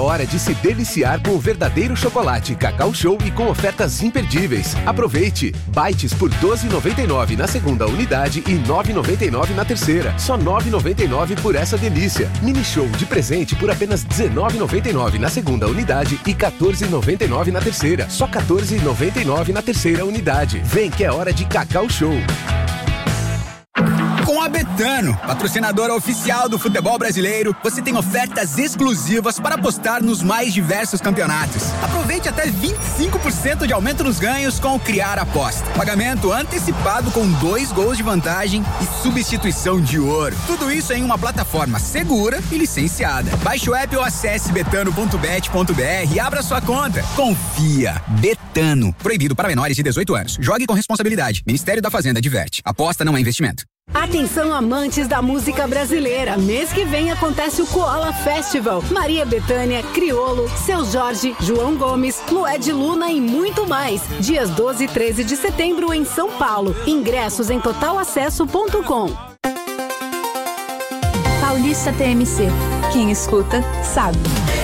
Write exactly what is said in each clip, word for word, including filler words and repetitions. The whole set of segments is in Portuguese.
hora de se deliciar com o verdadeiro chocolate Cacau Show e com ofertas imperdíveis. Aproveite! Bites por doze reais e noventa e nove centavos na segunda unidade e nove reais e noventa e nove centavos na terceira. Só nove reais e noventa e nove centavos por essa delícia. Mini Show de presente por apenas dezenove reais e noventa e nove centavos na segunda unidade e quatorze reais e noventa e nove centavos na terceira. Só quatorze reais e noventa e nove centavos na terceira unidade. Vem que é hora de Cacau Show. Com a Betano, patrocinadora oficial do futebol brasileiro, você tem ofertas exclusivas para apostar nos mais diversos campeonatos. Aproveite até vinte e cinco por cento de aumento nos ganhos com o Criar Aposta. Pagamento antecipado com dois gols de vantagem e substituição de ouro. Tudo isso em uma plataforma segura e licenciada. Baixe o app ou acesse betano ponto bet ponto br e abra sua conta. Confia. Betano. Proibido para menores de dezoito anos. Jogue com responsabilidade. Ministério da Fazenda adverte. Aposta não é investimento. Atenção, amantes da música brasileira. Mês que vem acontece o Koala Festival. Maria Bethânia, Criolo, Seu Jorge, João Gomes, Lued Luna e muito mais. Dias doze e treze de setembro em São Paulo. Ingressos em total acesso ponto com. Paulista T M C. Quem escuta, sabe.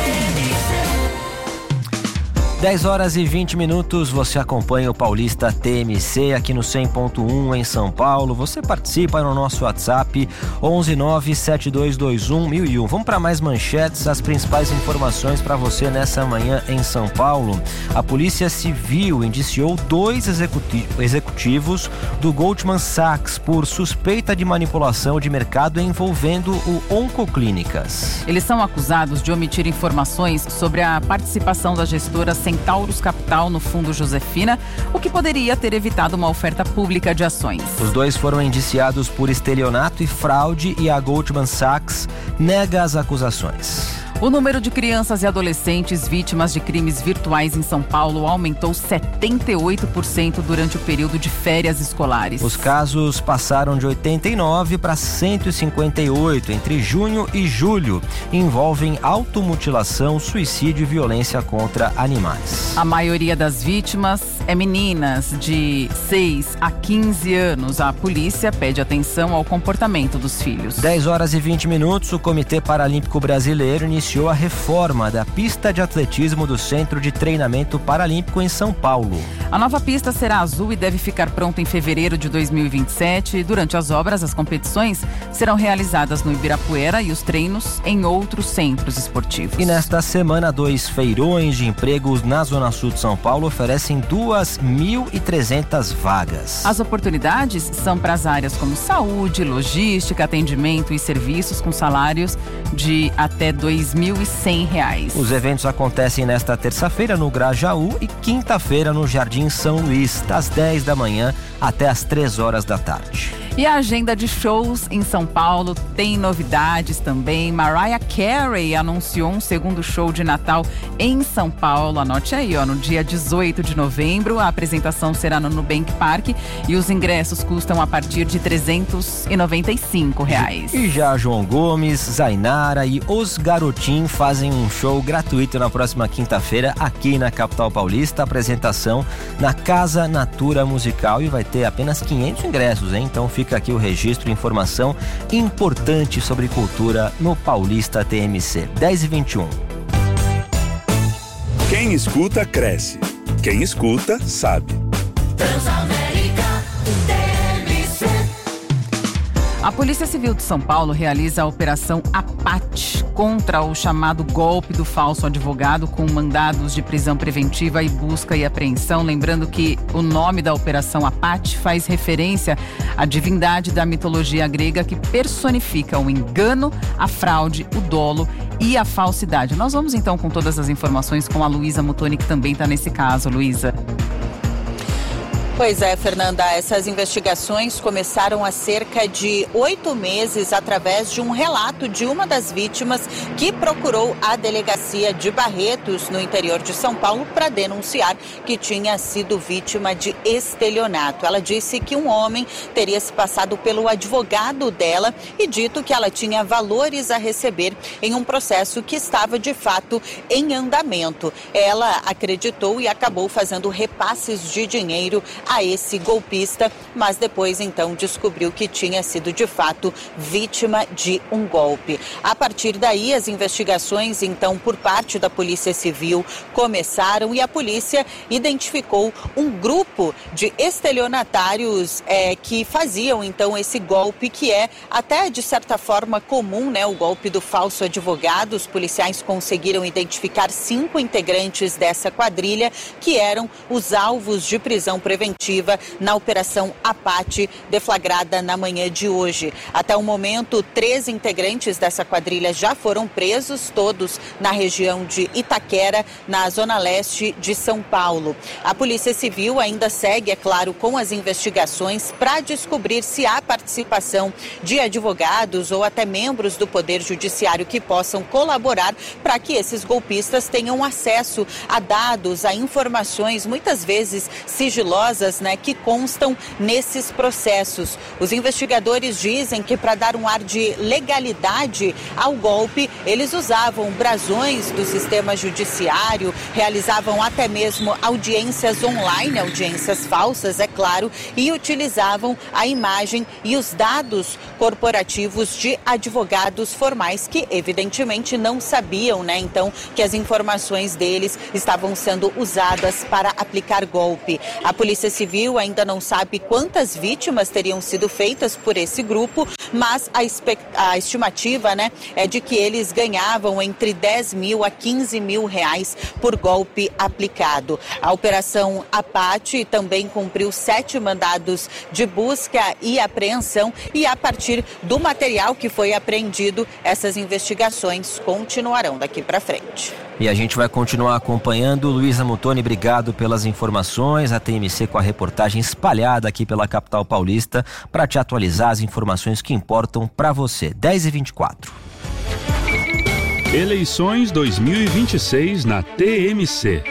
dez horas e vinte minutos, você acompanha o Paulista T M C aqui no cem ponto um em São Paulo. Você participa no nosso WhatsApp onze nove sete dois dois um mil e um. Vamos para mais manchetes, as principais informações para você nessa manhã em São Paulo. A Polícia Civil indiciou dois executi- executivos do Goldman Sachs por suspeita de manipulação de mercado envolvendo o Oncoclínicas. Eles são acusados de omitir informações sobre a participação da gestora Centauros Capital no Fundo Josefina, o que poderia ter evitado uma oferta pública de ações. Os dois foram indiciados por estelionato e fraude e a Goldman Sachs nega as acusações. O número de crianças e adolescentes vítimas de crimes virtuais em São Paulo aumentou setenta e oito por cento durante o período de férias escolares. Os casos passaram de oitenta e nove para cento e cinquenta e oito entre junho e julho. Envolvem automutilação, suicídio e violência contra animais. A maioria das vítimas é meninas de seis a quinze anos. A polícia pede atenção ao comportamento dos filhos. dez horas e vinte minutos, o Comitê Paralímpico Brasileiro iniciou a reforma da pista de atletismo do Centro de Treinamento Paralímpico em São Paulo. A nova pista será azul e deve ficar pronta em fevereiro de dois mil e vinte e sete. Durante as obras, as competições serão realizadas no Ibirapuera e os treinos em outros centros esportivos. E nesta semana, dois feirões de empregos na Zona Sul de São Paulo oferecem duas mil e trezentas vagas. As oportunidades são para as áreas como saúde, logística, atendimento e serviços com salários de até dois mil e cem reais. Os eventos acontecem nesta terça-feira no Grajaú e quinta-feira no Jardim São Luís, das dez da manhã até as três horas da tarde. E a agenda de shows em São Paulo tem novidades também. Mariah Carey anunciou um segundo show de Natal em São Paulo. Anote aí, ó, no dia dezoito de novembro. A apresentação será no Nubank Park e os ingressos custam a partir de trezentos e noventa e cinco reais. E já João Gomes, Zainara e Os Garotim fazem um show gratuito na próxima quinta-feira aqui na capital paulista. A apresentação na Casa Natura Musical e vai ter apenas quinhentos ingressos, hein? Então fica aqui o registro e informação importante sobre cultura no Paulista T M C. dez e vinte e um. Quem escuta, cresce. Quem escuta, sabe. Transamérica T M C. A Polícia Civil de São Paulo realiza a Operação Apate contra o chamado golpe do falso advogado, com mandados de prisão preventiva e busca e apreensão. Lembrando que o nome da Operação Apate faz referência à divindade da mitologia grega que personifica o engano, a fraude, o dolo e a falsidade. Nós vamos então com todas as informações com a Luísa Mutoni, que também está nesse caso. Luísa. Pois é, Fernanda, essas investigações começaram há cerca de oito meses através de um relato de uma das vítimas que procurou a delegacia de Barretos, no interior de São Paulo, para denunciar que tinha sido vítima de estelionato. Ela disse que um homem teria se passado pelo advogado dela e dito que ela tinha valores a receber em um processo que estava, de fato, em andamento. Ela acreditou e acabou fazendo repasses de dinheiro a esse golpista, mas depois então descobriu que tinha sido de fato vítima de um golpe. A partir daí, as investigações então por parte da Polícia Civil começaram e a polícia identificou um grupo de estelionatários é, que faziam então esse golpe, que é até de certa forma comum, né? O golpe do falso advogado. Os policiais conseguiram identificar cinco integrantes dessa quadrilha que eram os alvos de prisão preventiva na Operação Apate, deflagrada na manhã de hoje. Até o momento, três integrantes dessa quadrilha já foram presos, todos na região de Itaquera, na zona leste de São Paulo. A Polícia Civil ainda segue, é claro, com as investigações para descobrir se há participação de advogados ou até membros do Poder Judiciário que possam colaborar para que esses golpistas tenham acesso a dados, a informações, muitas vezes sigilosas, né, que constam nesses processos. Os investigadores dizem que para dar um ar de legalidade ao golpe, eles usavam brasões do sistema judiciário, realizavam até mesmo audiências online, audiências falsas, é claro, e utilizavam a imagem e os dados corporativos de advogados formais que, evidentemente, não sabiam, né, então, que as informações deles estavam sendo usadas para aplicar golpe. A Polícia Civil ainda não sabe quantas vítimas teriam sido feitas por esse grupo, mas a, a estimativa, né, é de que eles ganhavam entre dez mil a quinze mil reais por golpe aplicado. A Operação Apate também cumpriu sete mandados de busca e apreensão e a partir do material que foi apreendido, essas investigações continuarão daqui para frente. E a gente vai continuar acompanhando. Luísa Muttoni, obrigado pelas informações. A T M C com a reportagem espalhada aqui pela capital paulista para te atualizar as informações que importam para você. dez e vinte e quatro. Eleições dois mil e vinte e seis na T M C.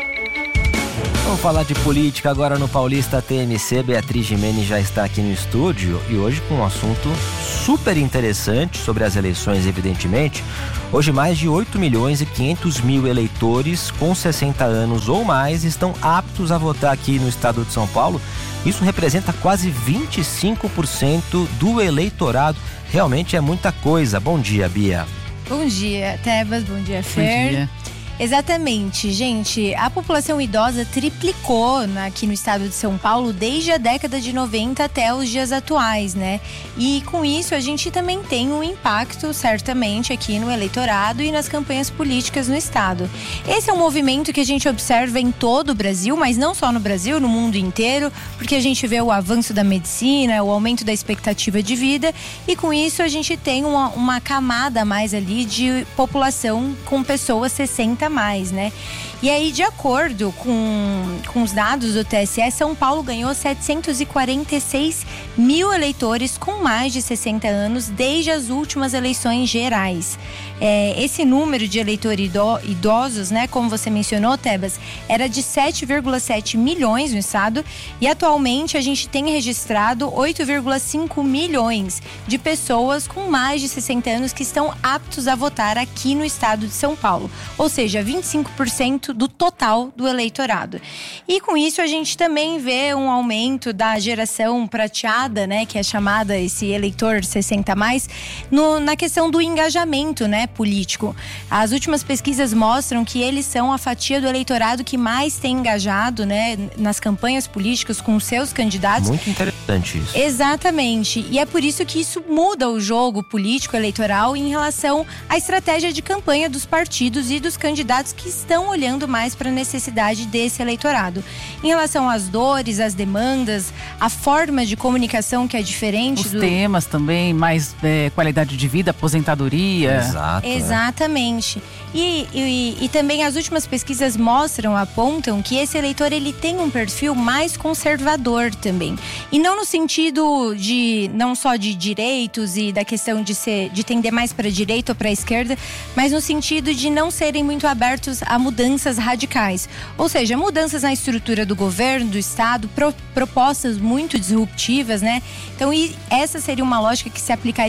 Vamos falar de política agora no Paulista T M C. Beatriz Gimenez já está aqui no estúdio e hoje com um assunto super interessante sobre as eleições, evidentemente. Hoje mais de oito milhões e quinhentos mil eleitores com sessenta anos ou mais estão aptos a votar aqui no estado de São Paulo. Isso representa quase vinte e cinco por cento do eleitorado. Realmente é muita coisa. Bom dia, Bia. Bom dia, Tebas. Bom dia, Fer. Bom dia. Exatamente, gente, a população idosa triplicou aqui no estado de São Paulo desde a década de noventa até os dias atuais, né? E com isso a gente também tem um impacto, certamente, aqui no eleitorado e nas campanhas políticas no estado. Esse é um movimento que a gente observa em todo o Brasil, mas não só no Brasil, no mundo inteiro, porque a gente vê o avanço da medicina, o aumento da expectativa de vida e com isso a gente tem uma, uma camada a mais ali de população com pessoas sessenta mais, né? E aí, de acordo com, com os dados do T S E, São Paulo ganhou setecentos e quarenta e seis mil eleitores com mais de sessenta anos desde as últimas eleições gerais. É, esse número de eleitores idosos, né, como você mencionou, Tebas, era de sete vírgula sete milhões no estado e atualmente a gente tem registrado oito vírgula cinco milhões de pessoas com mais de sessenta anos que estão aptos a votar aqui no estado de São Paulo. Ou seja, vinte e cinco por cento do total do eleitorado. E com isso a gente também vê um aumento da geração prateada, né, que é chamada esse eleitor sessenta mais, no, na questão do engajamento, né, político. As últimas pesquisas mostram que eles são a fatia do eleitorado que mais tem engajado, né, nas campanhas políticas com seus candidatos. Muito interessante isso. Exatamente. E é por isso que isso muda o jogo político eleitoral em relação à estratégia de campanha dos partidos e dos candidatos que estão olhando mais para a necessidade desse eleitorado. Em relação às dores, às demandas, a forma de comunicação que é diferente. Os do... temas também, mais é, qualidade de vida, aposentadoria. Exato. Exatamente. E, e, e também as últimas pesquisas mostram, apontam que esse eleitor ele tem um perfil mais conservador também. E não no sentido de, não só de direitos e da questão de, ser, de tender mais para a direita ou para a esquerda, mas no sentido de não serem muito abertos a mudanças radicais. Ou seja, mudanças na estrutura do governo, do estado, pro, propostas muito disruptivas, né? Então, e essa seria uma lógica que se aplicaria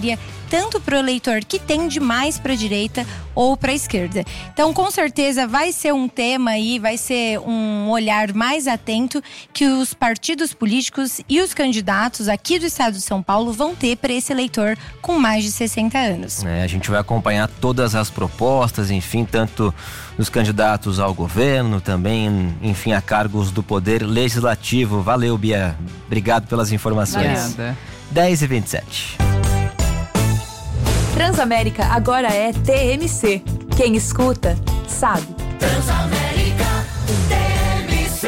tanto para o eleitor que tende mais para a direita ou para a esquerda. Então, com certeza, vai ser um tema aí, vai ser um olhar mais atento que os partidos políticos e os candidatos aqui do estado de São Paulo vão ter para esse eleitor com mais de sessenta anos. É, a gente vai acompanhar todas as propostas, enfim, tanto dos candidatos ao governo, também, enfim, a cargos do Poder Legislativo. Valeu, Bia. Obrigado pelas informações. Obrigada. dez e vinte e sete. Transamérica agora é T M C. Quem escuta, sabe. Transamérica T M C.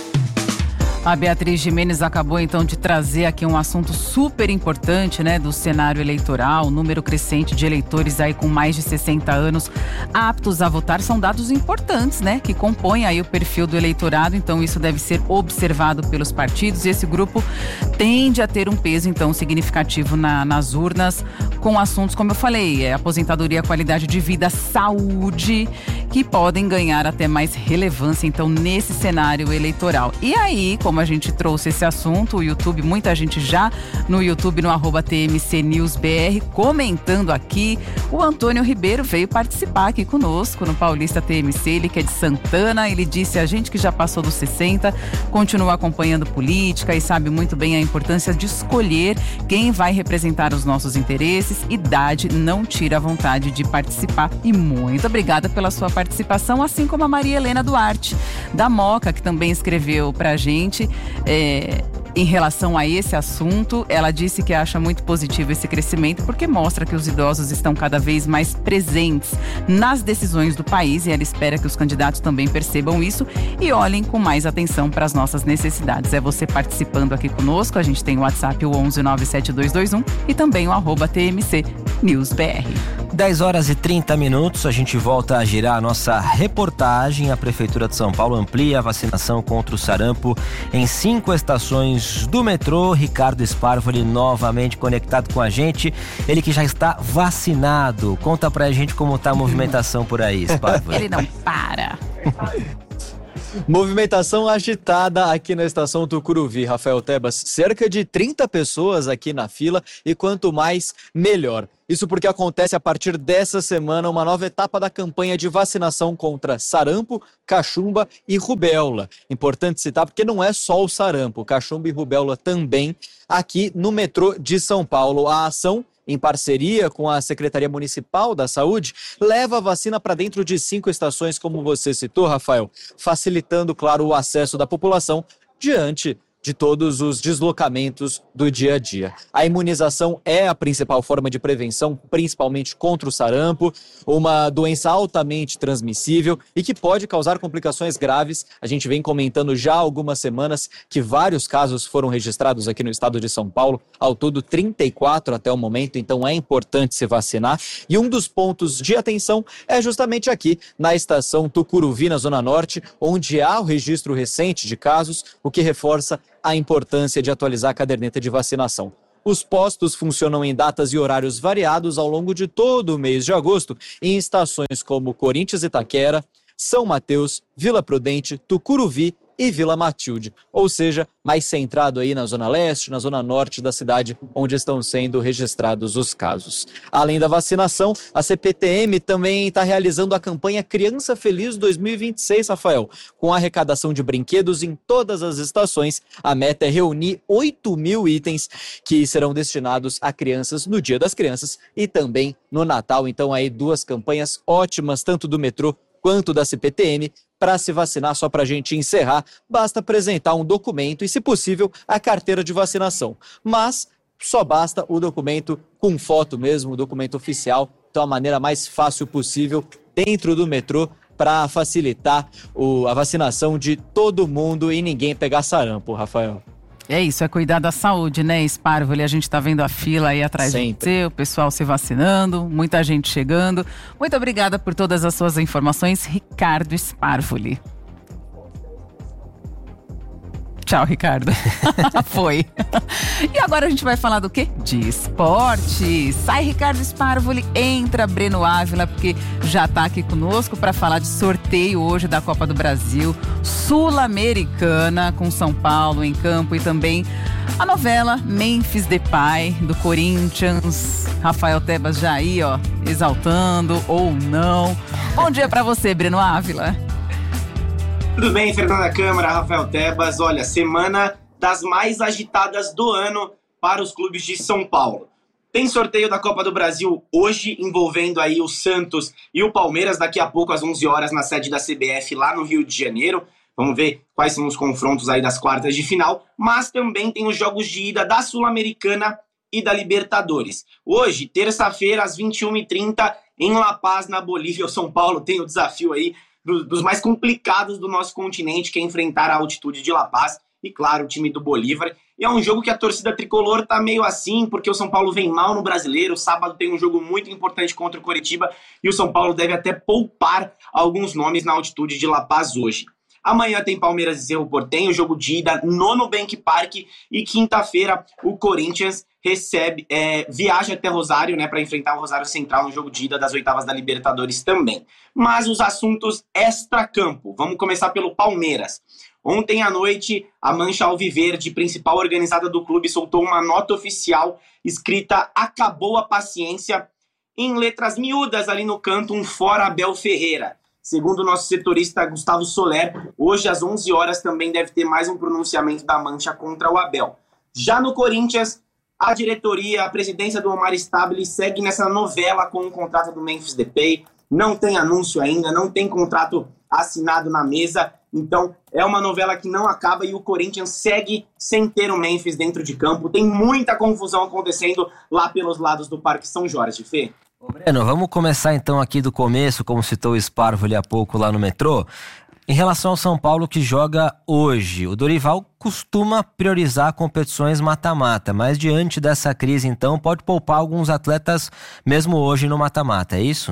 A Beatriz Gimenez acabou então de trazer aqui um assunto super importante, né, do cenário eleitoral. O número crescente de eleitores aí com mais de sessenta anos aptos a votar são dados importantes, né, que compõem aí o perfil do eleitorado. Então isso deve ser observado pelos partidos e esse grupo tende a ter um peso então significativo na, nas urnas com assuntos, como eu falei, é, aposentadoria, qualidade de vida, saúde, que podem ganhar até mais relevância então nesse cenário eleitoral. E aí, como a gente trouxe esse assunto, o YouTube, muita gente já no YouTube, no arroba T M C News B R, comentando aqui. O Antônio Ribeiro veio participar aqui conosco no Paulista T M C, ele que é de Santana. Ele disse a gente que já passou dos sessenta, continua acompanhando política e sabe muito bem a importância de escolher quem vai representar os nossos interesses. Idade não tira a vontade de participar. E muito obrigada pela sua participação, assim como a Maria Helena Duarte, da Moca, que também escreveu pra gente é, em relação a esse assunto. Ela disse que acha muito positivo esse crescimento porque mostra que os idosos estão cada vez mais presentes nas decisões do país e ela espera que os candidatos também percebam isso e olhem com mais atenção para as nossas necessidades. É você participando aqui conosco. A gente tem o WhatsApp, o onze nove sete dois dois um e também o arroba T M C News B R. dez horas e trinta minutos, a gente volta a girar a nossa reportagem. A Prefeitura de São Paulo amplia a vacinação contra o sarampo em cinco estações do metrô. Ricardo Sparvoli novamente conectado com a gente, ele que já está vacinado. Conta pra gente como tá a movimentação por aí, Sparvoli. Ele não para. Movimentação agitada aqui na estação Tucuruvi, Rafael Tebas. Cerca de trinta pessoas aqui na fila e quanto mais, melhor. Isso porque acontece a partir dessa semana uma nova etapa da campanha de vacinação contra sarampo, cachumba e rubéola. Importante citar porque não é só o sarampo, cachumba e rubéola também aqui no metrô de São Paulo. A ação, em parceria com a Secretaria Municipal da Saúde, leva a vacina para dentro de cinco estações, como você citou, Rafael, facilitando, claro, o acesso da população diante de todos os deslocamentos do dia a dia. A imunização é a principal forma de prevenção, principalmente contra o sarampo, uma doença altamente transmissível e que pode causar complicações graves. A gente vem comentando já há algumas semanas que vários casos foram registrados aqui no estado de São Paulo, ao todo trinta e quatro até o momento, então é importante se vacinar. E um dos pontos de atenção é justamente aqui na estação Tucuruvi, na Zona Norte, onde há o registro recente de casos, o que reforça a importância de atualizar a caderneta de vacinação. Os postos funcionam em datas e horários variados ao longo de todo o mês de agosto, em estações como Corinthians Itaquera, São Mateus, Vila Prudente, Tucuruvi e Vila Matilde, ou seja, mais centrado aí na Zona Leste, na Zona Norte da cidade, onde estão sendo registrados os casos. Além da vacinação, a C P T M também está realizando a campanha Criança Feliz dois mil e vinte e seis, Rafael, com a arrecadação de brinquedos em todas as estações. A meta é reunir oito mil itens que serão destinados a crianças no Dia das Crianças e também no Natal. Então aí duas campanhas ótimas, tanto do metrô quanto da C P T M. Para se vacinar, só para a gente encerrar, basta apresentar um documento e, se possível, a carteira de vacinação. Mas só basta o documento com foto mesmo, o documento oficial. Então, a maneira mais fácil possível dentro do metrô para facilitar o, a vacinação de todo mundo e ninguém pegar sarampo, Rafael. É isso, é cuidar da saúde, né, Sparvoli? A gente tá vendo a fila aí atrás de você, o pessoal se vacinando, muita gente chegando. Muito obrigada por todas as suas informações, Ricardo Sparvoli. Tchau, Ricardo. Foi. E agora a gente vai falar do quê? De esporte. Sai Ricardo Sparvoli, entra Breno Ávila, porque já tá aqui conosco para falar de sorteio hoje da Copa do Brasil Sul-Americana, com São Paulo em campo e também A novela Memphis Depay, do Corinthians. Rafael Tebas já aí, ó, exaltando ou não. Bom dia pra você, Breno Ávila. Tudo bem, Fernanda Câmara, Rafael Tebas. Olha, semana das mais agitadas do ano para os clubes de São Paulo. Tem sorteio da Copa do Brasil hoje, envolvendo aí o Santos e o Palmeiras, daqui a pouco às onze horas na sede da C B F lá no Rio de Janeiro. Vamos ver quais são os confrontos aí das quartas de final, mas também tem os jogos de ida da Sul-Americana e da Libertadores. Hoje, terça-feira, às vinte e uma e trinta, em La Paz, na Bolívia, o São Paulo tem o desafio aí dos mais complicados do nosso continente, que é enfrentar a altitude de La Paz e, claro, o time do Bolívar. E é um jogo que a torcida tricolor tá meio assim, porque o São Paulo vem mal no Brasileiro. Sábado tem um jogo muito importante contra o Coritiba e o São Paulo deve até poupar alguns nomes na altitude de La Paz hoje. Amanhã tem Palmeiras e Cerro Porteño, jogo de ida no Nubank Park, e quinta-feira o Corinthians recebe, é, viaja até Rosário, né, para enfrentar o Rosário Central no jogo de ida das oitavas da Libertadores também. Mas os assuntos extra-campo, vamos começar pelo Palmeiras. Ontem à noite, a Mancha Alviverde, principal organizada do clube, soltou uma nota oficial escrita "Acabou a paciência", em letras miúdas ali no canto, um fora Abel Ferreira. Segundo o nosso setorista Gustavo Soler, hoje às onze horas também deve ter mais um pronunciamento da Mancha contra o Abel. Já no Corinthians, a diretoria, a presidência do Omar Stabile segue nessa novela com o contrato do Memphis Depay. Não tem anúncio ainda, não tem contrato assinado na mesa. Então é uma novela que não acaba e o Corinthians segue sem ter o Memphis dentro de campo. Tem muita confusão acontecendo lá pelos lados do Parque São Jorge, Fê. Ô Breno, vamos começar então aqui do começo, como citou o Sparvo ali há pouco lá no metrô. Em relação ao São Paulo que joga hoje, o Dorival costuma priorizar competições mata-mata, mas diante dessa crise então pode poupar alguns atletas mesmo hoje no mata-mata, é isso?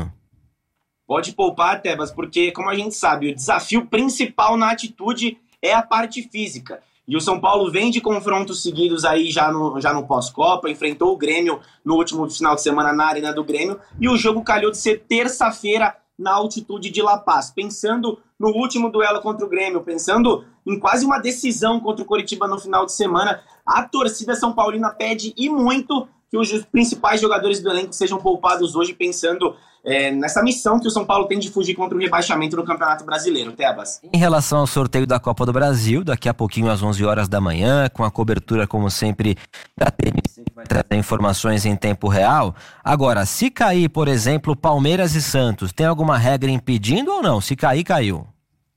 Pode poupar, Tebas, porque como a gente sabe, o desafio principal na atitude é a parte física. E o São Paulo vem de confrontos seguidos aí já no, já no pós-Copa, enfrentou o Grêmio no último final de semana na Arena do Grêmio, e o jogo calhou de ser terça-feira na altitude de La Paz. Pensando no último duelo contra o Grêmio, pensando em quase uma decisão contra o Coritiba no final de semana, a torcida são paulina pede e muito que os principais jogadores do elenco sejam poupados hoje, pensando é, nessa missão que o São Paulo tem de fugir contra o rebaixamento no Campeonato Brasileiro. Tebas. Em relação ao sorteio da Copa do Brasil, daqui a pouquinho às onze horas da manhã, com a cobertura, como sempre, da T M C, que vai trazer informações em tempo real. Agora, se cair, por exemplo, Palmeiras e Santos, tem alguma regra impedindo ou não? Se cair, caiu.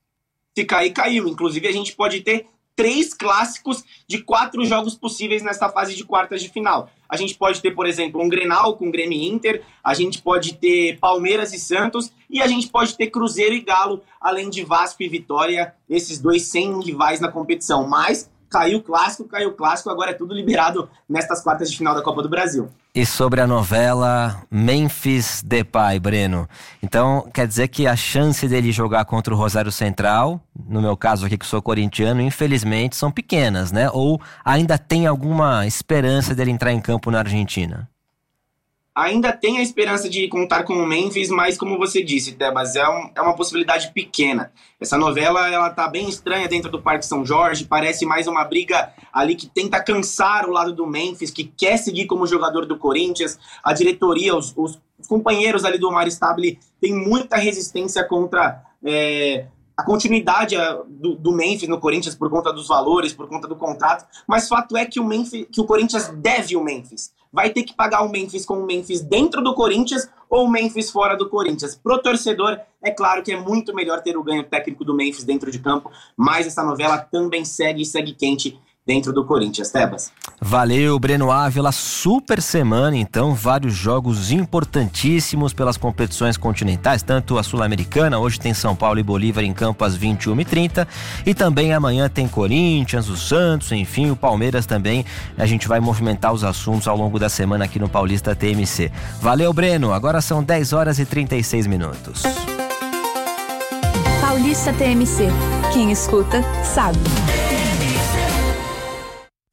Se cair, caiu. Inclusive, a gente pode ter três clássicos de quatro jogos possíveis nesta fase de quartas de final. A gente pode ter, por exemplo, um Grenal com Grêmio e Inter, a gente pode ter Palmeiras e Santos, e a gente pode ter Cruzeiro e Galo, além de Vasco e Vitória, esses dois sem rivais na competição. Mas caiu o clássico, caiu o clássico, agora é tudo liberado nestas quartas de final da Copa do Brasil. E sobre a novela Memphis Depay, Breno, então quer dizer que a chance dele jogar contra o Rosário Central, no meu caso aqui que sou corintiano, infelizmente são pequenas, né? Ou ainda tem alguma esperança dele entrar em campo na Argentina? Ainda tem a esperança de contar com o Memphis, mas como você disse, Tebas, é, um, é uma possibilidade pequena. Essa novela, ela tá bem estranha dentro do Parque São Jorge, parece mais uma briga ali que tenta cansar o lado do Memphis, que quer seguir como jogador do Corinthians. A diretoria, os, os companheiros ali do Omar Stabile têm muita resistência contra é, a continuidade do, do Memphis no Corinthians por conta dos valores, por conta do contrato, mas fato é que o, Memphis, que o Corinthians deve o Memphis. Vai ter que pagar o Memphis com o Memphis dentro do Corinthians ou o Memphis fora do Corinthians. Pro torcedor, é claro que é muito melhor ter o ganho técnico do Memphis dentro de campo, mas essa novela também segue e segue quente dentro do Corinthians, Tebas. Valeu, Breno Ávila, super semana então, vários jogos importantíssimos pelas competições continentais, tanto a Sul-Americana, hoje tem São Paulo e Bolívar em campo às vinte e uma e trinta, e também amanhã tem Corinthians, o Santos, enfim, o Palmeiras também. A gente vai movimentar os assuntos ao longo da semana aqui no Paulista T M C. Valeu, Breno, agora são dez horas e trinta e seis minutos. Paulista T M C, quem escuta sabe.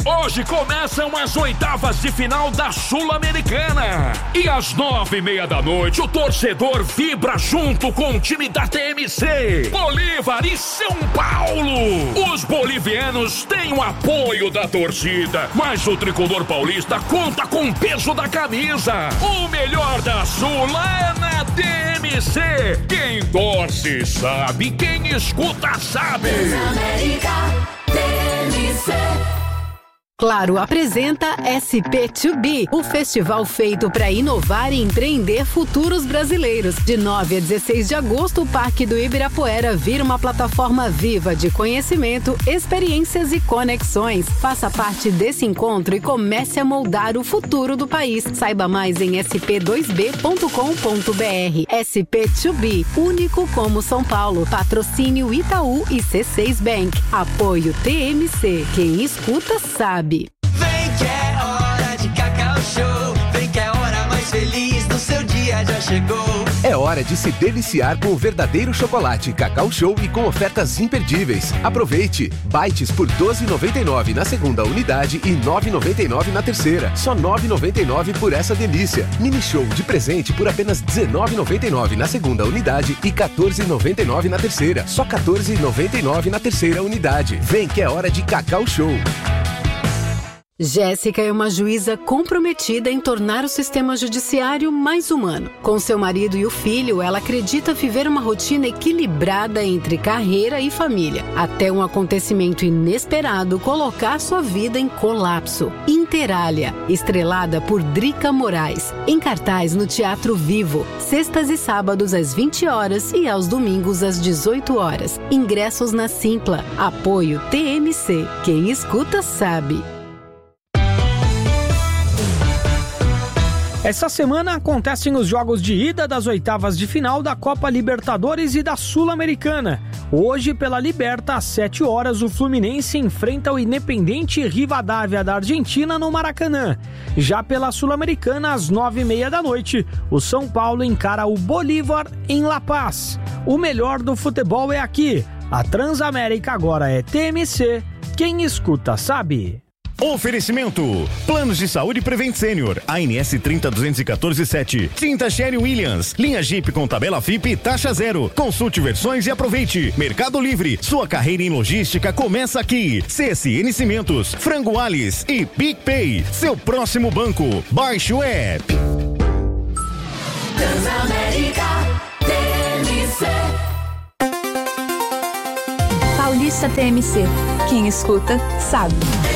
Hoje começam as oitavas de final da Sul-Americana. E às nove e meia da noite, o torcedor vibra junto com o time da T M C, Bolívar e São Paulo. Os bolivianos têm o apoio da torcida, mas o tricolor paulista conta com o peso da camisa. O melhor da Sula é na T M C. Quem torce sabe, quem escuta sabe. Transamérica, T M C. Claro apresenta S P dois B, o festival feito para inovar e empreender futuros brasileiros. De nove a dezesseis de agosto, o Parque do Ibirapuera vira uma plataforma viva de conhecimento, experiências e conexões. Faça parte desse encontro e comece a moldar o futuro do país. Saiba mais em s p dois b ponto com ponto b r. S P dois B, único como São Paulo. Patrocínio Itaú e C seis Bank. Apoio T M C. Quem escuta sabe. Vem que é hora de Cacau Show. Vem que é a hora mais feliz do seu dia já chegou. É hora de se deliciar com o verdadeiro chocolate Cacau Show e com ofertas imperdíveis. Aproveite! Bites por doze reais e noventa e nove centavos na segunda unidade e nove reais e noventa e nove centavos na terceira. Só nove reais e noventa e nove centavos por essa delícia. Mini Show de presente por apenas dezenove reais e noventa e nove centavos na segunda unidade e quatorze reais e noventa e nove centavos na terceira. Só quatorze reais e noventa e nove centavos na terceira unidade. Vem que é hora de Cacau Show. Jéssica é uma juíza comprometida em tornar o sistema judiciário mais humano. Com seu marido e o filho, ela acredita viver uma rotina equilibrada entre carreira e família, até um acontecimento inesperado colocar sua vida em colapso. Interália, estrelada por Drica Moraes, em cartaz no Teatro Vivo, sextas e sábados às vinte horas e aos domingos às dezoito horas. Ingressos na Simpla. Apoio T M C. Quem escuta sabe. Essa semana acontecem os jogos de ida das oitavas de final da Copa Libertadores e da Sul-Americana. Hoje, pela Liberta, às sete horas, o Fluminense enfrenta o Independente Rivadavia da Argentina no Maracanã. Já pela Sul-Americana, às nove e meia da noite, o São Paulo encara o Bolívar em La Paz. O melhor do futebol é aqui. A Transamérica agora é T M C. Quem escuta sabe. Oferecimento: Planos de Saúde Prevent Senior, A N S trinta duzentos e quatorze sete. Tinta Sherry Williams, linha Jeep com tabela F I P e taxa zero. Consulte versões e aproveite. Mercado Livre, sua carreira em logística começa aqui. C S N Cimentos, Frango Alice e PicPay, seu próximo banco. Baixe o app. Transamérica, T M C. Paulista T M C. Quem escuta sabe.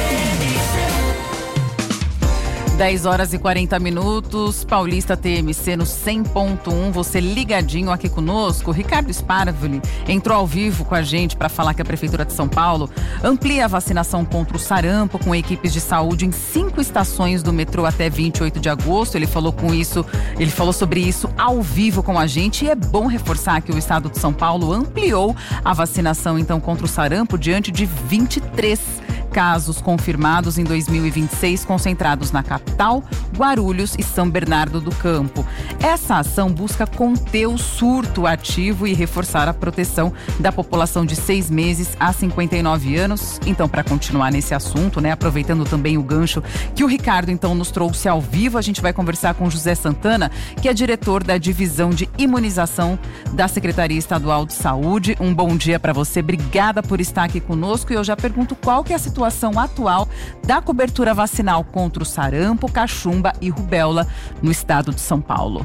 dez horas e quarenta minutos, Paulista T M C no cem ponto um, você ligadinho aqui conosco. Ricardo Sparvoli entrou ao vivo com a gente para falar que a Prefeitura de São Paulo amplia a vacinação contra o sarampo com equipes de saúde em cinco estações do metrô até vinte e oito de agosto. Ele falou com isso, ele falou sobre isso ao vivo com a gente, e é bom reforçar que o estado de São Paulo ampliou a vacinação então contra o sarampo diante de vinte e três casos confirmados em dois mil e vinte e seis, concentrados na capital, Guarulhos e São Bernardo do Campo. Essa ação busca conter o surto ativo e reforçar a proteção da população de seis meses a cinquenta e nove anos. Então, para continuar nesse assunto, né, aproveitando também o gancho que o Ricardo então nos trouxe ao vivo, a gente vai conversar com José Santana, que é diretor da divisão de imunização da Secretaria Estadual de Saúde. Um bom dia para você, obrigada por estar aqui conosco, e eu já pergunto qual que é a situação situação atual da cobertura vacinal contra o sarampo, cachumba e rubéola no estado de São Paulo.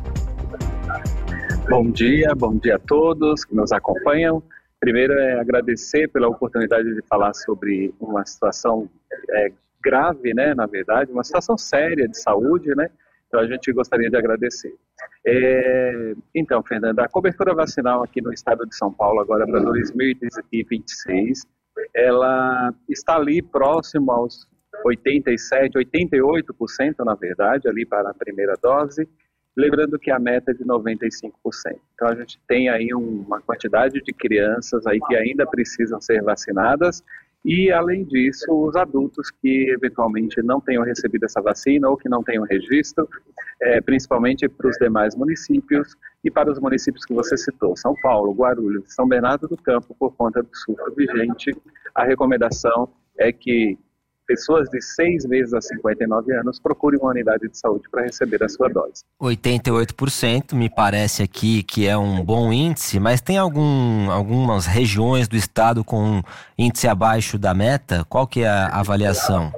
Bom dia, bom dia a todos que nos acompanham. Primeiro é agradecer pela oportunidade de falar sobre uma situação é, grave, né, na verdade, uma situação séria de saúde, né? Então a gente gostaria de agradecer. É, então, Fernanda, a cobertura vacinal aqui no estado de São Paulo agora para dois mil e vinte e seis, ela está ali próximo aos oitenta e sete, oitenta e oito por cento, na verdade, ali para a primeira dose, lembrando que a meta é de noventa e cinco por cento. Então a gente tem aí uma quantidade de crianças aí que ainda precisam ser vacinadas, e além disso os adultos que eventualmente não tenham recebido essa vacina ou que não tenham registro, é, principalmente para os demais municípios e para os municípios que você citou, São Paulo, Guarulhos, São Bernardo do Campo, por conta do surto vigente. A recomendação é que pessoas de seis meses a cinquenta e nove anos procurem uma unidade de saúde para receber a sua dose. oitenta e oito por cento me parece aqui que é um bom índice, mas tem algum, algumas regiões do estado com um índice abaixo da meta? Qual que é a avaliação?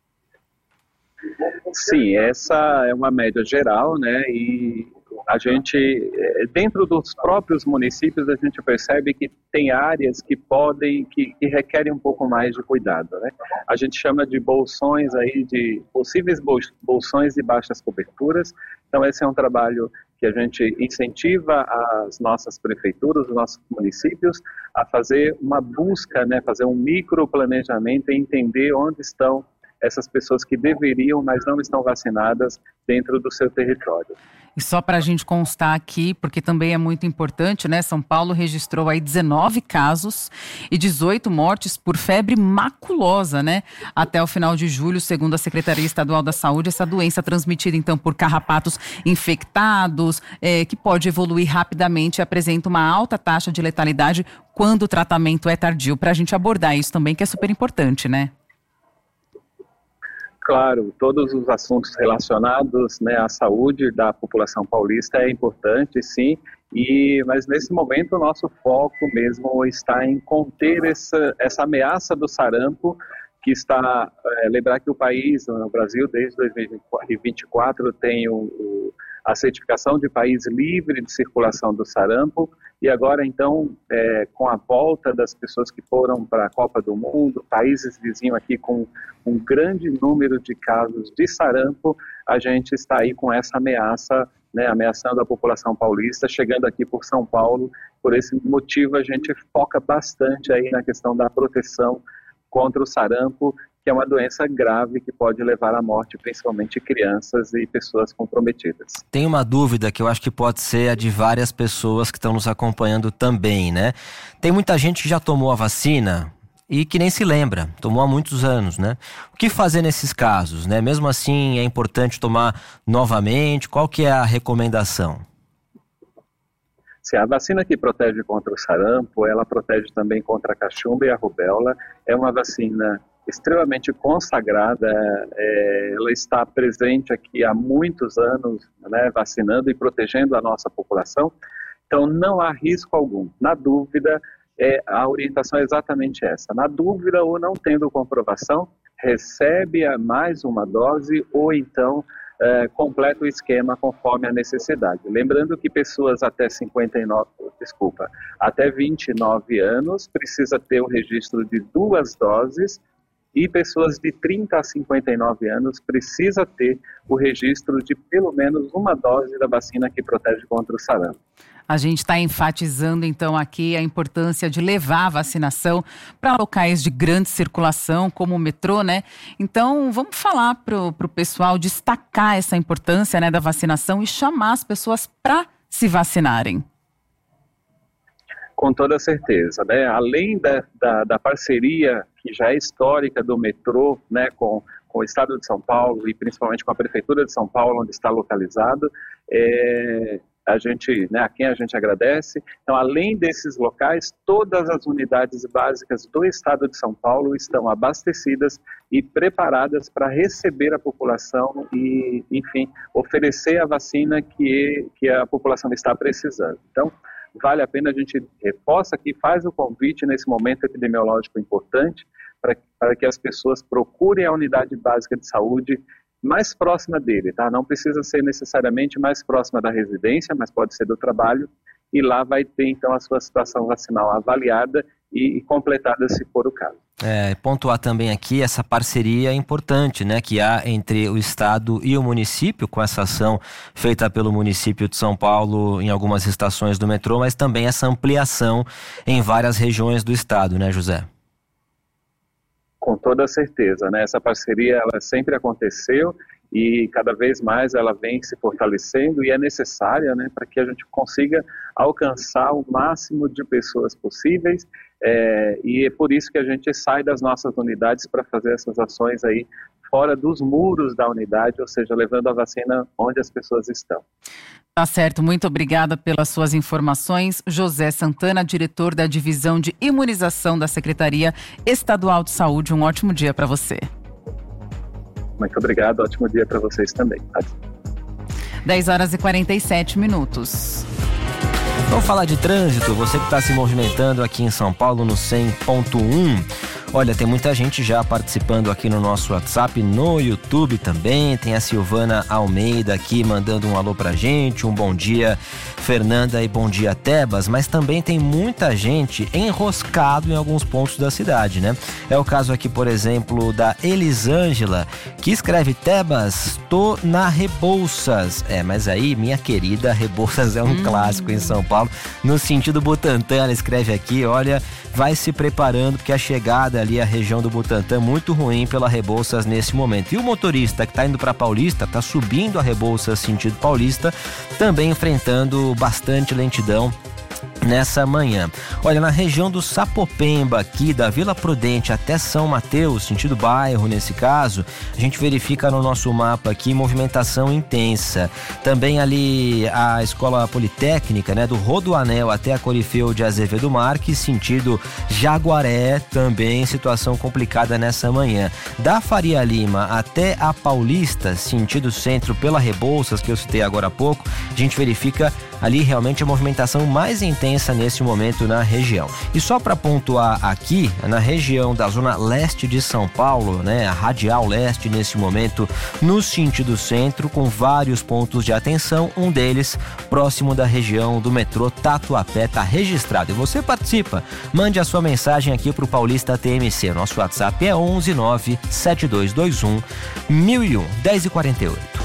Sim, essa é uma média geral, né, e a gente, dentro dos próprios municípios, a gente percebe que tem áreas que podem, que, que requerem um pouco mais de cuidado, né? A gente chama de bolsões aí, de possíveis bolsões de baixas coberturas. Então esse é um trabalho que a gente incentiva as nossas prefeituras, os nossos municípios a fazer uma busca, né, fazer um microplanejamento e entender onde estão essas pessoas que deveriam, mas não estão vacinadas dentro do seu território. E só para a gente constar aqui, porque também é muito importante, né? São Paulo registrou aí dezenove casos e dezoito mortes por febre maculosa, né? Até o final de julho, segundo a Secretaria Estadual da Saúde, essa doença transmitida então por carrapatos infectados, é, que pode evoluir rapidamente e apresenta uma alta taxa de letalidade quando o tratamento é tardio. Para a gente abordar isso também, que é super importante, né? Claro, todos os assuntos relacionados, né, à saúde da população paulista é importante, sim, e, mas nesse momento o nosso foco mesmo está em conter essa, essa ameaça do sarampo, que está, é, lembrar que o país, o Brasil, desde dois mil e vinte e quatro tem o, o, a certificação de país livre de circulação do sarampo, e agora então, é, com a volta das pessoas que foram para a Copa do Mundo, países vizinhos aqui com um grande número de casos de sarampo, a gente está aí com essa ameaça, né, ameaçando a população paulista, chegando aqui por São Paulo. Por esse motivo a gente foca bastante aí na questão da proteção contra o sarampo, que é uma doença grave que pode levar à morte, principalmente crianças e pessoas comprometidas. Tem uma dúvida que eu acho que pode ser a de várias pessoas que estão nos acompanhando também, né? Tem muita gente que já tomou a vacina e que nem se lembra, tomou há muitos anos, né? O que fazer nesses casos, né? Mesmo assim, é importante tomar novamente? Qual que é a recomendação? Se a vacina que protege contra o sarampo, ela protege também contra a cachumba e a rubéola. É uma vacina extremamente consagrada, é, ela está presente aqui há muitos anos, né, vacinando e protegendo a nossa população, então não há risco algum. Na dúvida, é, a orientação é exatamente essa. Na dúvida ou não tendo comprovação, recebe a mais uma dose ou então é, completa o esquema conforme a necessidade. Lembrando que pessoas até cinquenta e nove, desculpa, até vinte e nove anos precisa ter o registro de duas doses, e pessoas de trinta a cinquenta e nove anos precisa ter o registro de pelo menos uma dose da vacina que protege contra o sarampo. A gente está enfatizando então aqui a importância de levar a vacinação para locais de grande circulação, como o metrô, né? Então vamos falar para o pessoal destacar essa importância, né, da vacinação e chamar as pessoas para se vacinarem. Com toda certeza, né? Além da, da, da parceria que já é histórica do metrô, né, com, com o Estado de São Paulo e principalmente com a Prefeitura de São Paulo, onde está localizado, é, a gente, né, a quem a gente agradece. Então, além desses locais, todas as unidades básicas do Estado de São Paulo estão abastecidas e preparadas para receber a população e, enfim, oferecer a vacina que, que a população está precisando. Então, vale a pena, a gente reforça aqui, faz o convite nesse momento epidemiológico importante para, para que as pessoas procurem a unidade básica de saúde mais próxima dele, tá? Não precisa ser necessariamente mais próxima da residência, mas pode ser do trabalho, e lá vai ter então a sua situação vacinal avaliada e, e completada se for o caso. É, pontuar também aqui essa parceria importante, né, que há entre o Estado e o município, com essa ação feita pelo município de São Paulo em algumas estações do metrô, mas também essa ampliação em várias regiões do Estado, né, José? Com toda certeza, né? Essa parceria ela sempre aconteceu e cada vez mais ela vem se fortalecendo e é necessária, né, para que a gente consiga alcançar o máximo de pessoas possíveis, é, e é por isso que a gente sai das nossas unidades para fazer essas ações aí fora dos muros da unidade, ou seja, levando a vacina onde as pessoas estão. Tá certo, muito obrigada pelas suas informações. José Santana, diretor da Divisão de Imunização da Secretaria Estadual de Saúde, um ótimo dia para você. Muito obrigado, ótimo dia para vocês também. dez horas e quarenta e sete minutos. Vamos falar de trânsito, você que está se movimentando aqui em São Paulo no cem ponto um. Olha, tem muita gente já participando aqui no nosso WhatsApp, no YouTube também. Tem a Silvana Almeida aqui mandando um alô pra gente, um bom dia, Fernanda, e bom dia, Tebas. Mas também tem muita gente enroscado em alguns pontos da cidade, né? É o caso aqui, por exemplo, da Elisângela, que escreve: Tebas, tô na Rebouças. É, mas aí, minha querida, Rebouças é um hum. clássico em São Paulo. No sentido Butantã, ela escreve aqui, olha, vai se preparando porque a chegada ali à região do Butantã muito ruim pela Rebouças nesse momento. E o motorista que está indo para Paulista, está subindo a Rebouças sentido Paulista, também enfrentando bastante lentidão nessa manhã. Olha, na região do Sapopemba, aqui da Vila Prudente até São Mateus, sentido bairro nesse caso, a gente verifica no nosso mapa aqui movimentação intensa. Também ali a Escola Politécnica, né, do Rodoanel até a Corifeu de Azevedo Marques, sentido Jaguaré, também situação complicada nessa manhã. Da Faria Lima até a Paulista, sentido centro pela Rebouças, que eu citei agora há pouco, a gente verifica ali realmente a movimentação mais intensa nesse momento na região. E só para pontuar aqui, na região da zona leste de São Paulo, né, a Radial Leste nesse momento no sentido centro, com vários pontos de atenção, um deles próximo da região do metrô Tatuapé, está registrado. E você participa, mande a sua mensagem aqui para o Paulista T M C. Nosso WhatsApp é onze nove sete dois dois um mil e um, dez e quarenta e oito.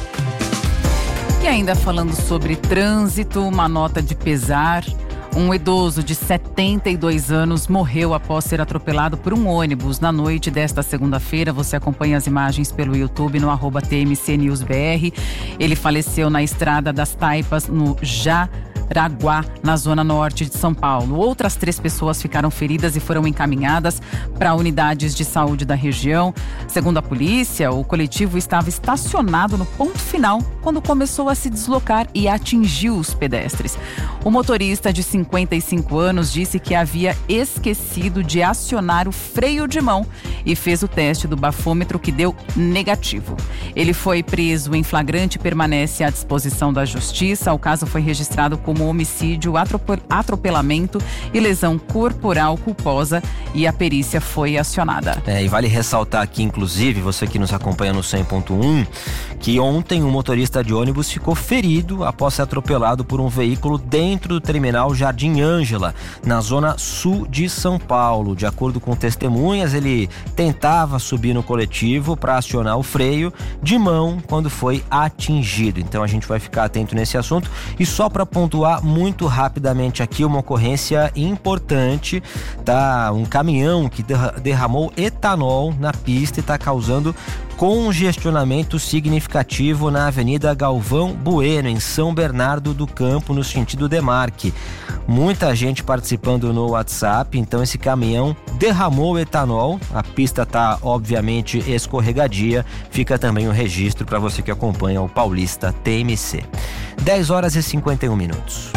E ainda falando sobre trânsito, uma nota de pesar. Um idoso de setenta e dois anos morreu após ser atropelado por um ônibus na noite desta segunda-feira. Você acompanha as imagens pelo YouTube no arroba T M C News B R. Ele faleceu na Estrada das Taipas, no Jaraguá, na zona norte de São Paulo. Outras três pessoas ficaram feridas e foram encaminhadas para unidades de saúde da região. Segundo a polícia, o coletivo estava estacionado no ponto final quando começou a se deslocar e atingiu os pedestres. O motorista de cinquenta e cinco anos disse que havia esquecido de acionar o freio de mão e fez o teste do bafômetro, que deu negativo. Ele foi preso em flagrante e permanece à disposição da justiça. O caso foi registrado como homicídio, atropelamento e lesão corporal culposa, e a perícia foi acionada. É, e vale ressaltar aqui, inclusive, você que nos acompanha no cem ponto um, que ontem um motorista de ônibus ficou ferido após ser atropelado por um veículo dentro do terminal Jardim Ângela, na zona sul de São Paulo. De acordo com testemunhas, ele tentava subir no coletivo para acionar o freio de mão quando foi atingido. Então a gente vai ficar atento nesse assunto. E só para pontuar muito rapidamente aqui, uma ocorrência importante, tá? Um caminhão que derramou etanol na pista e está causando congestionamento significativo na Avenida Galvão Bueno, em São Bernardo do Campo, no sentido Demarque. Muita gente participando no WhatsApp, então esse caminhão derramou etanol, a pista está obviamente escorregadia, fica também o registro para você que acompanha o Paulista T M C. dez horas e cinquenta e um minutos.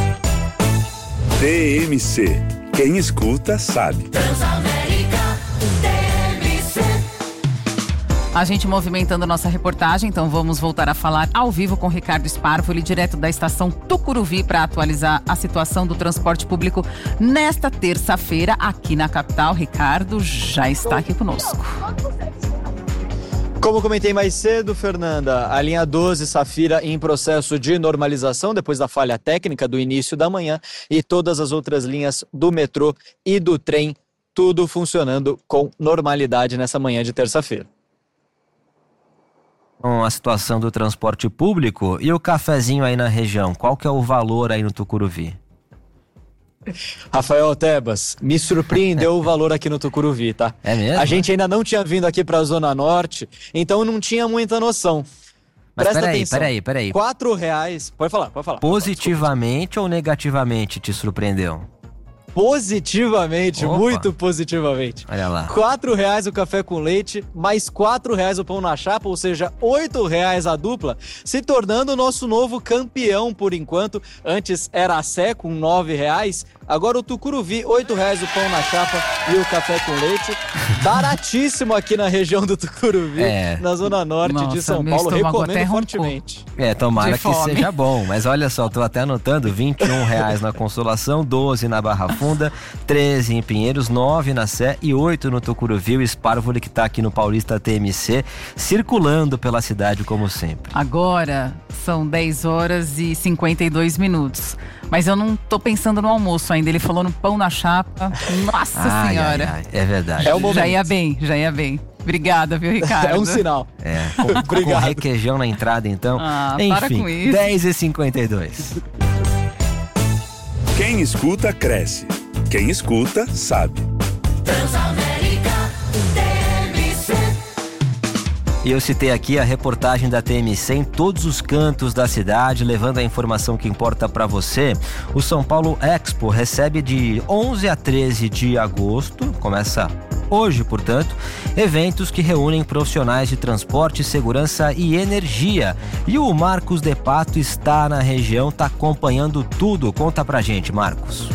T M C, quem escuta sabe. A gente movimentando nossa reportagem, então vamos voltar a falar ao vivo com Ricardo Sparvoli, direto da estação Tucuruvi, para atualizar a situação do transporte público nesta terça-feira aqui na capital. Ricardo já está aqui conosco. Como comentei mais cedo, Fernanda, a linha doze Safira em processo de normalização depois da falha técnica do início da manhã, e todas as outras linhas do metrô e do trem, tudo funcionando com normalidade nessa manhã de terça-feira. Com a situação do transporte público e o cafezinho aí na região, qual que é o valor aí no Tucuruvi? Rafael Tebas, me surpreendeu o valor aqui no Tucuruvi, tá? É mesmo? A gente ainda não tinha vindo aqui para a Zona Norte, então não tinha muita noção. Mas Presta peraí, atenção. peraí, peraí. Quatro reais, pode falar, pode falar. Positivamente ou negativamente te surpreendeu? Positivamente, Opa. muito positivamente. Olha lá. Quatro reais o café com leite, mais quatro reais o pão na chapa, ou seja, oito reais a dupla, se tornando o nosso novo campeão por enquanto. Antes era a Sé com nove reais, Agora o tucuruvi, oito reais o pão na chapa e o café com leite. Baratíssimo aqui na região do Tucuruvi, é. na zona norte Nossa, de São Paulo. Recomendo fortemente. É, tomara que seja bom. Mas olha só, tô até anotando, vinte e um reais na Consolação, doze na Barra Funda, treze em Pinheiros, nove na Sé e oito no Tucuruvi. O Sparvoli que tá aqui no Paulista T M C, circulando pela cidade como sempre. Agora são dez horas e cinquenta e dois minutos. Mas eu não tô pensando no almoço ainda. Ele falou no pão na chapa. Nossa ai, senhora. Ai, ai, é verdade. É o momento. Já ia bem, já ia bem. Obrigada, viu, Ricardo? É um sinal. É, com, com requeijão na entrada, então. Ah, enfim, para com isso. dez e cinquenta e dois. Quem escuta, cresce. Quem escuta, sabe. E eu citei aqui a reportagem da T M C em todos os cantos da cidade, levando a informação que importa para você. O São Paulo Expo recebe de onze a treze de agosto, começa hoje, portanto, eventos que reúnem profissionais de transporte, segurança e energia. E o Marcos De Pato está na região, está acompanhando tudo. Conta pra gente, Marcos.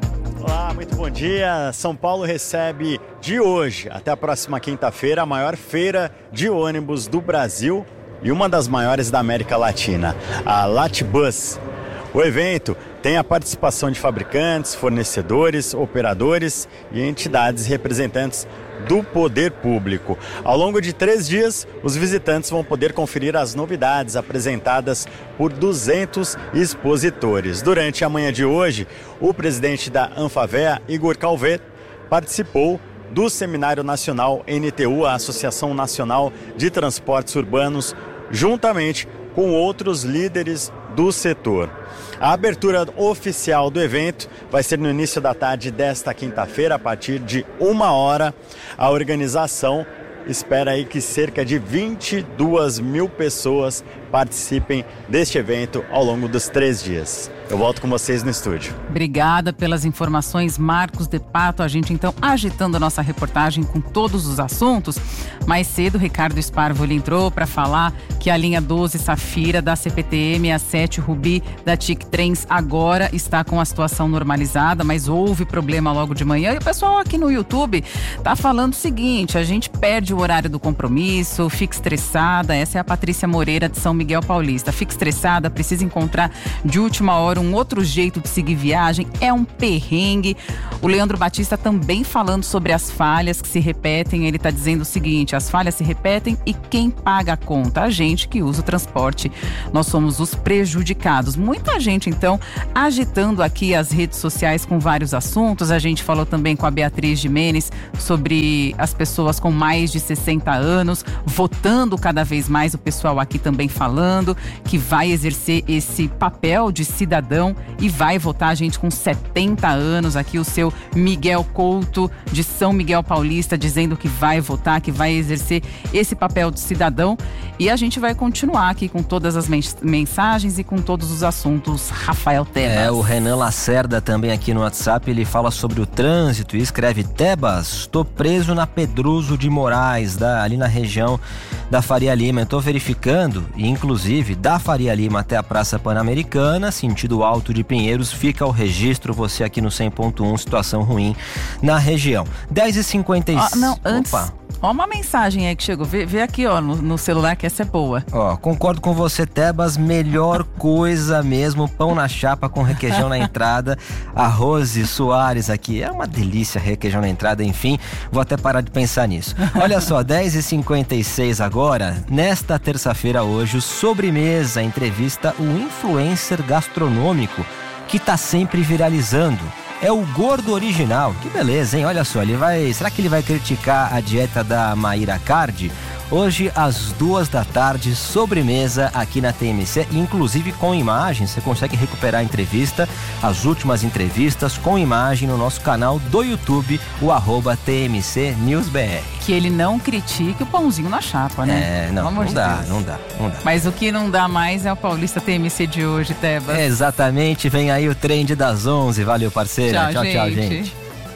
Olá, muito bom dia. São Paulo recebe de hoje até a próxima quinta-feira a maior feira de ônibus do Brasil e uma das maiores da América Latina, a Latibus. O evento tem a participação de fabricantes, fornecedores, operadores e entidades representantes do poder público. Ao longo de três dias, os visitantes vão poder conferir as novidades apresentadas por duzentos expositores. Durante a manhã de hoje, o presidente da Anfavea, Igor Calvet, participou do Seminário Nacional N T U, a Associação Nacional de Transportes Urbanos, juntamente com outros líderes do setor. A abertura oficial do evento vai ser no início da tarde desta quinta-feira, a partir de uma hora. A organização espera aí que cerca de vinte e duas mil pessoas participem deste evento ao longo dos três dias. Eu volto com vocês no estúdio. Obrigada pelas informações, Marcos De Pato. A gente então agitando a nossa reportagem com todos os assuntos. Mais cedo, Ricardo Sparvoli entrou para falar que a linha doze Safira da C P T M, a sete Rubi da T I C Trens agora está com a situação normalizada, mas houve problema logo de manhã. E o pessoal aqui no YouTube tá falando o seguinte: a gente perde o horário do compromisso, fica estressada. Essa é a Patrícia Moreira de São Miguel Paulista. Fica estressada, precisa encontrar de última hora um outro jeito de seguir viagem, é um perrengue. O Leandro Batista também falando sobre as falhas que se repetem. Ele está dizendo o seguinte: as falhas se repetem e quem paga a conta? A gente que usa o transporte. Nós somos os prejudicados. Muita gente então agitando aqui as redes sociais com vários assuntos. A gente falou também com a Beatriz Jimenez sobre as pessoas com mais de sessenta anos votando cada vez mais. O pessoal aqui também falando que vai exercer esse papel de cidadão e vai votar. A gente com setenta anos aqui, o seu Miguel Couto de São Miguel Paulista dizendo que vai votar, que vai exercer esse papel de cidadão. E a gente vai continuar aqui com todas as mensagens e com todos os assuntos. Rafael Tebas. É, o Renan Lacerda também aqui no WhatsApp, ele fala sobre o trânsito e escreve: Tebas, tô preso na Pedroso de Moraes, da, ali na região da Faria Lima. Eu tô verificando, e inclusive da Faria Lima até a Praça Pan-Americana, sentido Alto de Pinheiros, fica o registro, você aqui no cem ponto um, situação ruim na região. dez e cinquenta e seis. Ah, não, antes... Opa. Ó, uma mensagem aí que chegou. Vê, vê aqui, ó, no, no celular, que essa é boa. Ó, concordo com você, Tebas. Melhor coisa mesmo. Pão na chapa com requeijão na entrada. A Rose Soares aqui. É uma delícia requeijão na entrada, enfim. Vou até parar de pensar nisso. Olha só, dez e cinquenta e seis agora. Nesta terça-feira, hoje, o Sobremesa entrevista o influencer gastronômico que tá sempre viralizando. É o Gordo Original. Que beleza, hein? Olha só, ele vai... Será que ele vai criticar a dieta da Maíra Cardi? Hoje, às duas da tarde, sobremesa aqui na T M C, inclusive com imagem. Você consegue recuperar a entrevista, as últimas entrevistas com imagem no nosso canal do YouTube, o arroba T M C News B R. Que ele não critique o pãozinho na chapa, né? É, não, não de dá, não dá, não dá. Mas o que não dá mais é o Paulista T M C de hoje, Tebas. É, exatamente, vem aí o trend das onze. Valeu, parceira. Tchau, tchau, gente. tchau, gente.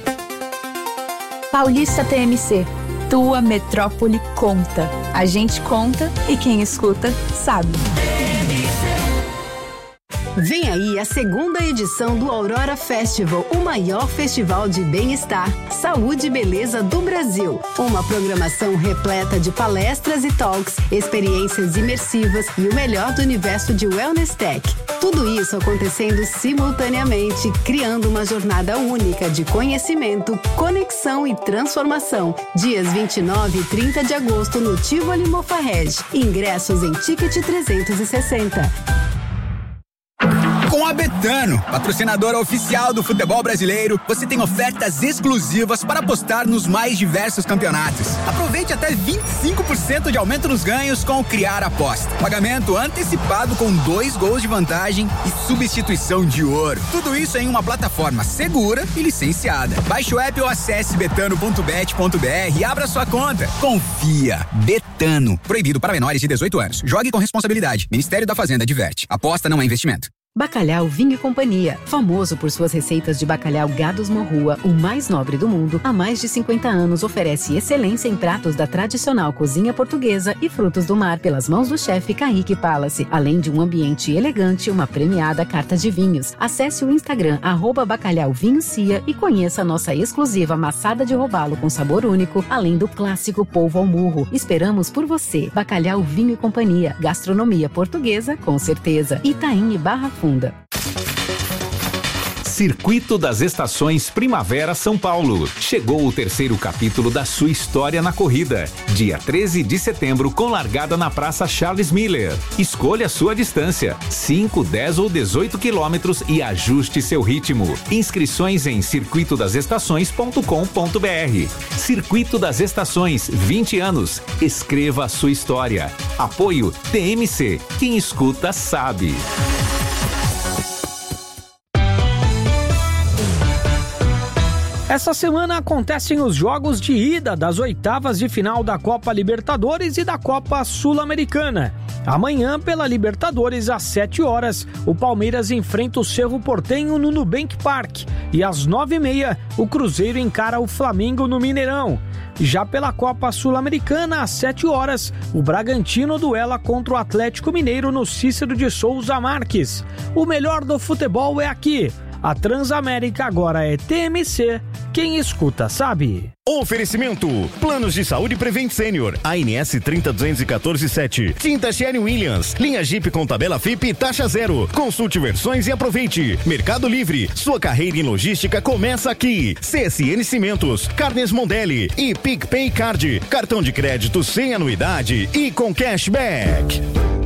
Paulista T M C. Tua metrópole conta. A gente conta e quem escuta sabe. Vem aí a segunda edição do Aurora Festival, o maior festival de bem-estar, saúde e beleza do Brasil. Uma programação repleta de palestras e talks, experiências imersivas e o melhor do universo de Wellness Tech. Tudo isso acontecendo simultaneamente, criando uma jornada única de conhecimento, conexão e transformação. Dias vinte e nove e trinta de agosto no Tivoli Mofarrege. Ingressos em Ticket trezentos e sessenta. Com a Betano, patrocinadora oficial do futebol brasileiro, você tem ofertas exclusivas para apostar nos mais diversos campeonatos. Aproveite até vinte e cinco por cento de aumento nos ganhos com o Criar Aposta. Pagamento antecipado com dois gols de vantagem e substituição de ouro. Tudo isso em uma plataforma segura e licenciada. Baixe o app ou acesse betano ponto bet ponto br e abra sua conta. Confia. Betano. Proibido para menores de dezoito anos. Jogue com responsabilidade. Ministério da Fazenda adverte. Aposta não é investimento. Bacalhau Vinho e Companhia, famoso por suas receitas de bacalhau Gados Morrua, o mais nobre do mundo, há mais de cinquenta anos oferece excelência em pratos da tradicional cozinha portuguesa e frutos do mar pelas mãos do chefe Kaique Palace, além de um ambiente elegante e uma premiada carta de vinhos. Acesse o Instagram arroba Bacalhau Vinho Cia e conheça a nossa exclusiva maçada de robalo com sabor único, além do clássico polvo ao murro. Esperamos por você. Bacalhau Vinho e Companhia, gastronomia portuguesa com certeza. Itaim e Barra Funda. Circuito das Estações Primavera São Paulo. Chegou o terceiro capítulo da sua história na corrida. Dia treze de setembro, com largada na Praça Charles Miller. Escolha sua distância, cinco, dez ou dezoito quilômetros e ajuste seu ritmo. Inscrições em circuito das estações ponto com ponto br. Circuito das Estações, vinte anos. Escreva a sua história. Apoio T M C. Quem escuta sabe. Essa semana acontecem os jogos de ida das oitavas de final da Copa Libertadores e da Copa Sul-Americana. Amanhã, pela Libertadores, às sete horas, o Palmeiras enfrenta o Cerro Porteño no Nubank Park. E às nove e meia, o Cruzeiro encara o Flamengo no Mineirão. Já pela Copa Sul-Americana, às sete horas, o Bragantino duela contra o Atlético Mineiro no Cícero de Souza Marques. O melhor do futebol é aqui. A Transamérica agora é T M C. Quem escuta sabe. Oferecimento: Planos de Saúde Prevent Senior, A N S trinta duzentos e quatorze sete. Tinta Sherwin Williams, linha Jeep com tabela F I P e taxa zero. Consulte versões e aproveite. Mercado Livre, sua carreira em logística começa aqui. C S N Cimentos, Carnes Mondelli e PicPay Card, cartão de crédito sem anuidade e com cashback.